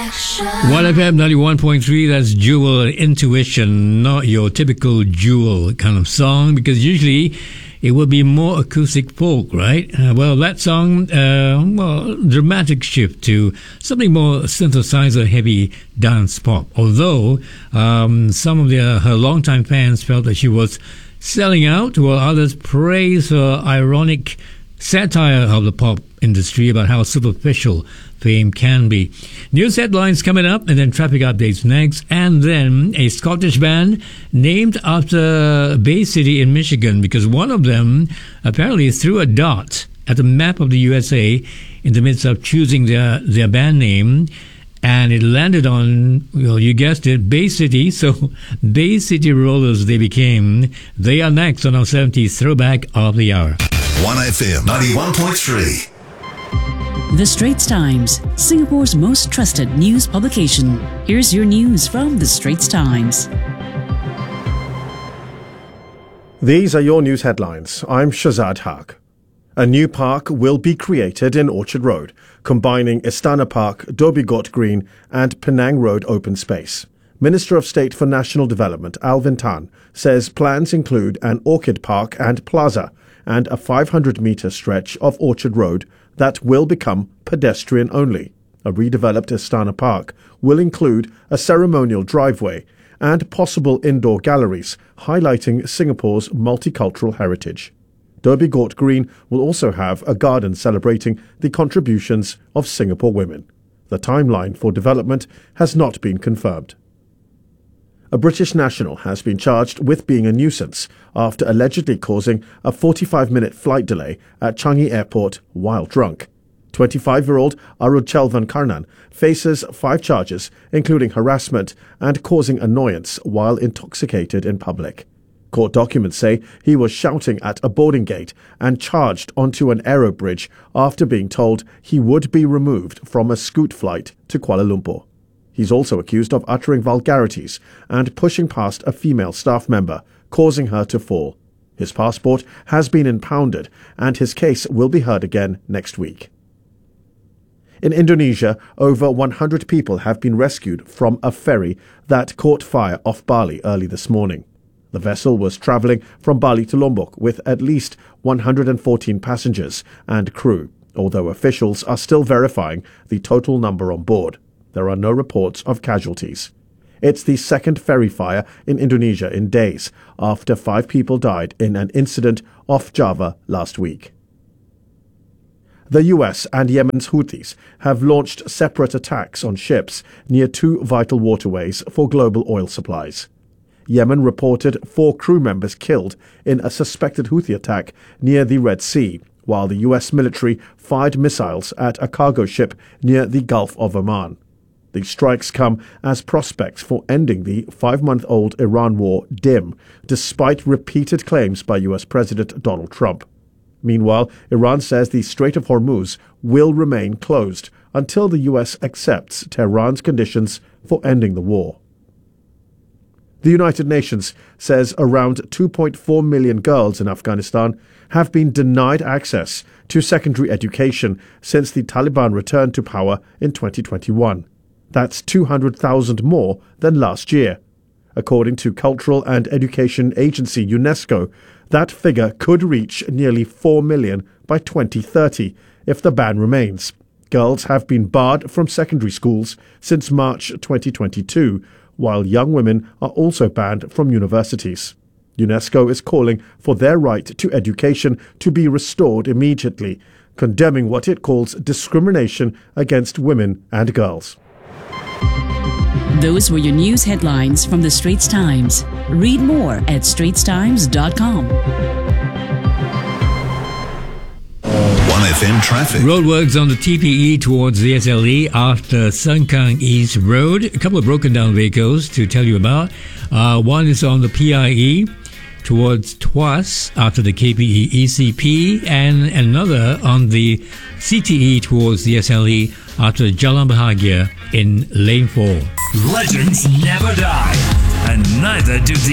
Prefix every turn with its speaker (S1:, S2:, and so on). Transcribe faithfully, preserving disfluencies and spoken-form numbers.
S1: one F M ninety-one point three, that's Jewel Intuition, not your typical Jewel kind of song, because usually it will be more acoustic folk, right? Uh, well, that song, uh, well, dramatic shift to something more synthesizer-heavy dance pop. Although um, some of the, her longtime fans felt that she was selling out, while others praise her ironic satire of the pop industry about how superficial fame can be. News headlines coming up, and then traffic updates next, and then a Scottish band named after Bay City in Michigan, because one of them apparently threw a dart at the map of the U S A in the midst of choosing their, their band name, and it landed on, well, you guessed it, Bay City. So Bay City Rollers they became. They are next on our seventies Throwback of the Hour.
S2: one F M ninety-one point three.
S3: The Straits Times, Singapore's most trusted news publication. Here's your news from The Straits Times.
S4: These are your news headlines. I'm Shazad Haq. A new park will be created in Orchard Road, combining Istana Park, Dhoby Ghaut Green and Penang Road open space. Minister of State for National Development Alvin Tan says plans include an orchid park and plaza and a five hundred metre stretch of Orchard Road that will become pedestrian only. A redeveloped Istana Park will include a ceremonial driveway and possible indoor galleries highlighting Singapore's multicultural heritage. Dhoby Ghaut Green will also have a garden celebrating the contributions of Singapore women. The timeline for development has not been confirmed. A British national has been charged with being a nuisance after allegedly causing a forty-five minute flight delay at Changi Airport while drunk. twenty-five-year-old Arulchelvan Karnan faces five charges, including harassment and causing annoyance while intoxicated in public. Court documents say he was shouting at a boarding gate and charged onto an aero bridge after being told he would be removed from a scoot flight to Kuala Lumpur. He's also accused of uttering vulgarities and pushing past a female staff member, causing her to fall. His passport has been impounded and his case will be heard again next week. In Indonesia, over one hundred people have been rescued from a ferry that caught fire off Bali early this morning. The vessel was travelling from Bali to Lombok with at least one hundred fourteen passengers and crew, although officials are still verifying the total number on board. There are no reports of casualties. It's the second ferry fire in Indonesia in days after five people died in an incident off Java last week. The U S and Yemen's Houthis have launched separate attacks on ships near two vital waterways for global oil supplies. Yemen reported four crew members killed in a suspected Houthi attack near the Red Sea, while the U S military fired missiles at a cargo ship near the Gulf of Oman. These strikes come as prospects for ending the five-month-old Iran war dim, despite repeated claims by U S President Donald Trump. Meanwhile, Iran says the Strait of Hormuz will remain closed until the U S accepts Tehran's conditions for ending the war. The United Nations says around two point four million girls in Afghanistan have been denied access to secondary education since the Taliban returned to power in twenty twenty-one. That's two hundred thousand more than last year. According to cultural and education agency UNESCO, that figure could reach nearly four million by twenty thirty if the ban remains. Girls have been barred from secondary schools since March twenty twenty-two, while young women are also banned from universities. UNESCO is calling for their right to education to be restored immediately, condemning what it calls discrimination against women and girls.
S3: Those were your news headlines from The Straits Times. Read more at straits times dot com.
S2: one F M traffic.
S1: Roadworks on the T P E towards the S L E after Sengkang East Road. A couple of broken down vehicles to tell you about. Uh, one is on the P I E towards Tuas after the K P E E C P, and another on the C T E towards the S L E after Jalan Bahagia in Lane four.
S5: Legends never die, and neither do the